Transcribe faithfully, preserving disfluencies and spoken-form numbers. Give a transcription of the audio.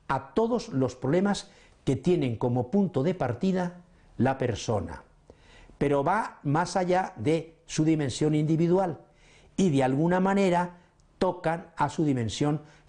a todos los problemas que tienen como punto de partida la persona, pero va más allá de su dimensión individual y de alguna manera tocan a su dimensión